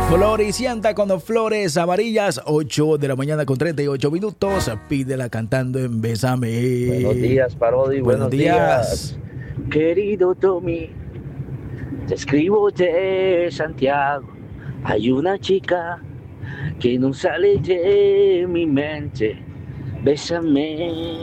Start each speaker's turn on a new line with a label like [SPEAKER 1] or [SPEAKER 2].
[SPEAKER 1] Floricienta con flores amarillas, 8 de la mañana con 38 minutos. Pídela cantando en Bésame.
[SPEAKER 2] Buenos días, Parodi. Buenos días. Querido Tommy, te escribo de Santiago. Hay una chica que no sale de mi mente. Bésame.